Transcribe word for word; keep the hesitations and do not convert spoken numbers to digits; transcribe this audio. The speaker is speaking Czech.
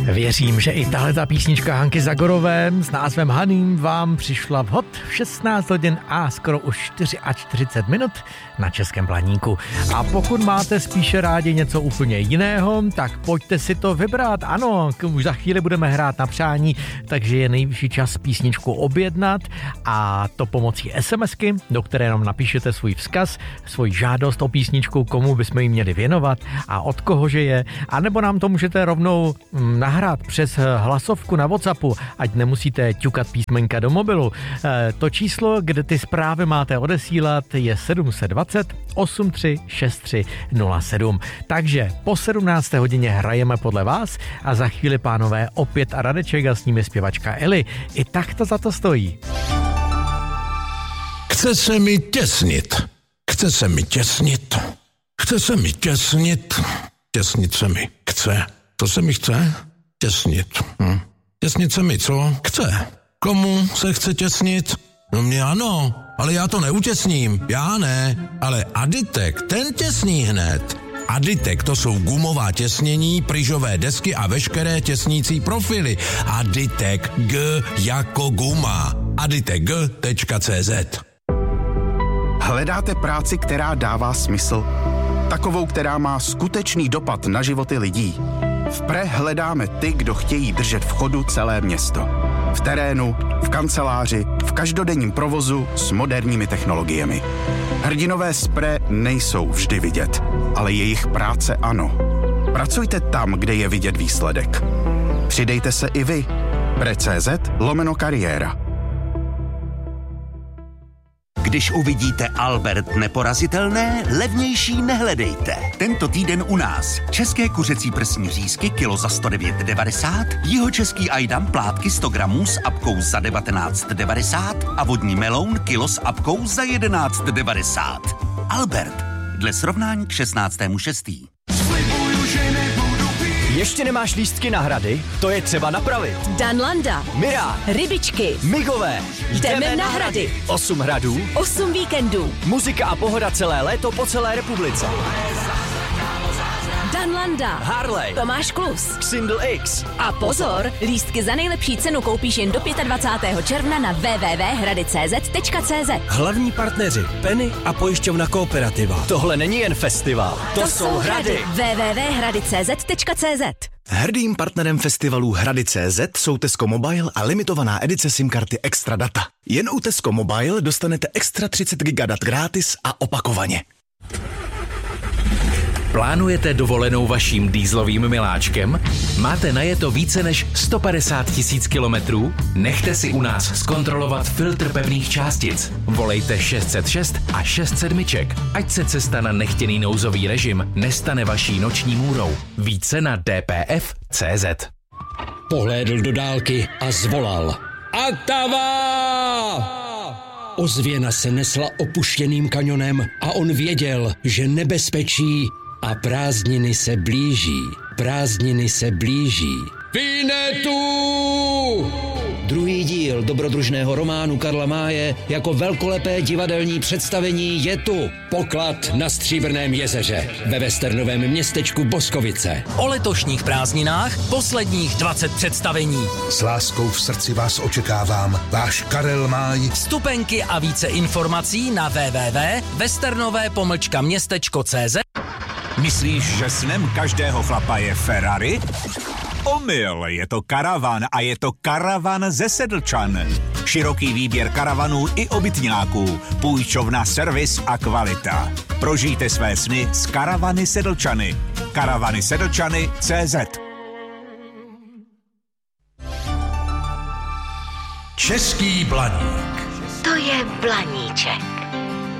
Věřím, že i tahle ta písnička Hanky Zagorové s názvem Haním vám přišla vhod v šestnáct hodin a skoro už čtyřicet čtyři minut na Českém Planíku. A pokud máte spíše rádi něco úplně jiného, tak pojďte si to vybrat. Ano, už za chvíli budeme hrát na přání, takže je nejvyšší čas písničku objednat a to pomocí SMSky, do které nám napíšete svůj vzkaz, svoji žádost o písničku, komu bychom ji měli věnovat a od kohože je, anebo nám to můžete rovnou nahrát přes hlasovku na WhatsAppu, ať nemusíte ťukat písmenka do mobilu. E, to číslo, kde ty zprávy máte odesílat, je sedm set dvacet osm tři šest tři nula sedm. Takže po sedmnácté hodině hrajeme podle vás a za chvíli, pánové, opět a Radeček a s nimi zpěvačka Eli. I tak to za to stojí. Chce se mi těsnit. Chce se mi těsnit. Chce se mi těsnit. Těsnit se mi chce. To se mi chce? Těsnit. Hm. Těsnit se mi co? Chce. Komu se chce těsnit? No mě ano, ale já to neutěsním. Já ne, ale Aditek, ten těsní hned. Aditek, to jsou gumová těsnění, pryžové desky a veškeré těsnící profily. Aditek, G jako guma. aditek tečka cé zet. Hledáte práci, která dává smysl? Takovou, která má skutečný dopad na životy lidí? V Pre hledáme ty, kdo chtějí držet v chodu celé město. V terénu, v kanceláři, v každodenním provozu s moderními technologiemi. Hrdinové z Pre nejsou vždy vidět, ale jejich práce ano. Pracujte tam, kde je vidět výsledek. Přidejte se i vy. pre tečka cé zet lomeno kariéra. Když uvidíte Albert neporazitelné, levnější nehledejte. Tento týden u nás české kuřecí prsní řízky kilo za sto devět devadesát, jihočeský ajdam plátky sto gramů s apkou za devatenáct devadesát a vodní meloun kilo s apkou za jedenáct devadesát. Albert, dle srovnání k šestnáctému šestý Ještě nemáš lístky na hrady? To je třeba napravit. Danlanda, Mira, Rybičky, Migové, jdeme na hrady. Osm hradů, Osm víkendů. muzika a pohoda celé léto po celé republice. Danlanda, Harley, Tomáš Klus, Xindl X. A pozor, lístky za nejlepší cenu koupíš jen do dvacátého pátého června na w w w tečka hrady tečka cé zet tečka cé zet. Hlavní partneři Penny a pojišťovna Kooperativa. Tohle není jen festival, to, To jsou hrady. w w w tečka hrady tečka cé zet tečka cé zet. Hrdým partnerem festivalů Hrady tečka cé zet jsou Tesco Mobile a limitovaná edice SIM karty Extra Data. Jen u Tesco Mobile dostanete extra třicet giga dat gratis a opakovaně. Plánujete dovolenou vaším dýzlovým miláčkem? Máte najeto více než sto padesát tisíc kilometrů? Nechte si u nás zkontrolovat filtr pevných částic. Volejte šest set šest a šest sedmiček, ať se cesta na nechtěný nouzový režim nestane vaší noční můrou. Více na d p f tečka cé zet. Pohlédl do dálky a zvolal. Atava! Ozvěna se nesla opuštěným kanionem a on věděl, že nebezpečí a prázdniny se blíží. Prázdniny se blíží. Vinetu! Druhý díl dobrodružného románu Karla Máje jako velkolepé divadelní představení je tu. Poklad na Stříbrném jezeře ve westernovém městečku Boskovice. O letošních prázdninách posledních dvacet představení. S láskou v srdci vás očekávám. Váš Karel Máj. Vstupenky a více informací na w w w tečka westernové pomlčka městečko tečka cé zet. Myslíš, že snem každého chlapa je Ferrari? Omyl, je to karavan a je to karavan ze Sedlčan. Široký výběr karavanů i obytňáků, půjčovna, servis a kvalita. Prožijte své sny s Karavany Sedlčany. Karavany Sedlčany tečka cé zet. Český Blaník. To je Blaníček.